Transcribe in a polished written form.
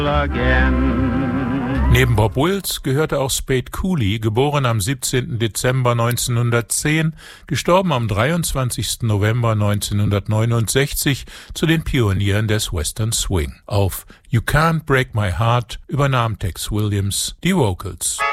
Neben Bob Wills gehörte auch Spade Cooley, geboren am 17. Dezember 1910, gestorben am 23. November 1969, zu den Pionieren des Western Swing. Auf You Can't Break My Heart übernahm Tex Williams die Vocals.